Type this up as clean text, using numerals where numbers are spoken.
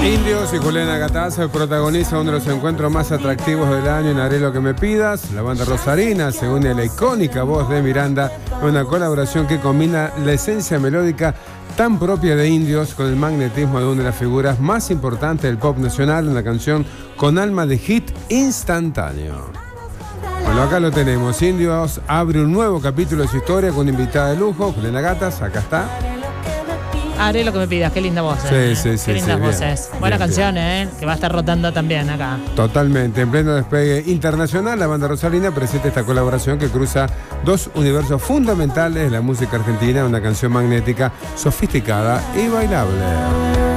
Indios y Juliana Gatazzo protagoniza uno de los encuentros más atractivos del año en Haré lo que me pidas. La banda rosarina se une a la icónica voz de Miranda en una colaboración que combina la esencia melódica tan propia de Indios con el magnetismo de una de las figuras más importantes del pop nacional, una canción con alma de hit instantáneo. Bueno, acá lo tenemos. Indios abre un nuevo capítulo de su historia con una invitada de lujo, Juliana Gatazzo, acá está. Haré lo que me pidas, qué linda voz. Sí. Qué lindas voces. Buena bien, canción, que va a estar rotando también acá. Totalmente. En pleno despegue internacional, la banda rosarina presenta esta colaboración que cruza dos universos fundamentales de la música argentina, una canción magnética, sofisticada y bailable.